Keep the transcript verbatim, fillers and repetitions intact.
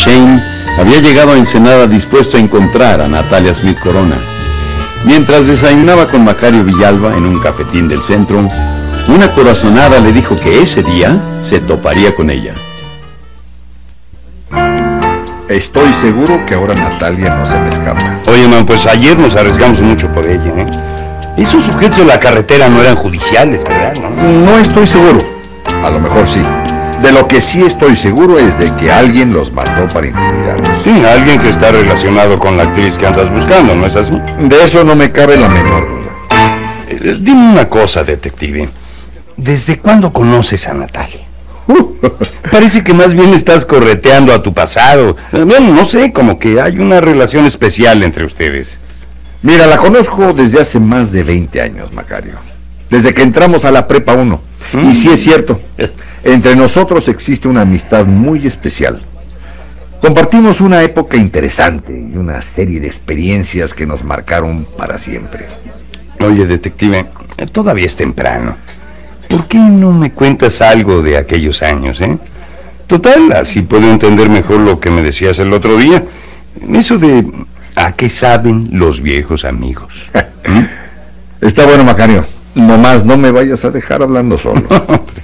Shane había llegado a Ensenada dispuesto a encontrar a Natalia Smith Corona. Mientras desayunaba con Macario Villalba en un cafetín del centro, una corazonada le dijo que ese día se toparía con ella. Estoy seguro que ahora Natalia no se me escapa. Oye, man, pues ayer nos arriesgamos mucho por ella, ¿eh? Esos sujetos de la carretera no eran judiciales, ¿verdad? ¿No? No estoy seguro. A lo mejor sí. De lo que sí estoy seguro es de que alguien los mandó para intimidarnos. Sí, alguien que está relacionado con la actriz que andas buscando, ¿no es así? De eso no me cabe la menor duda. Eh, dime una cosa, detective. ¿Desde cuándo conoces a Natalia? Uh, parece que más bien estás correteando a tu pasado. Bueno, no sé, como que hay una relación especial entre ustedes. Mira, la conozco desde hace más de veinte años, Macario. Desde que entramos a la Prepa uno. Mm. Y sí es cierto, entre nosotros existe una amistad muy especial. Compartimos una época interesante y una serie de experiencias que nos marcaron para siempre. Oye, detective, todavía es temprano. ¿Por qué no me cuentas algo de aquellos años, eh? Total, así puedo entender mejor lo que me decías el otro día. Eso de ¿a qué saben los viejos amigos? ¿Mm? Está bueno, Macario. Nomás no me vayas a dejar hablando solo.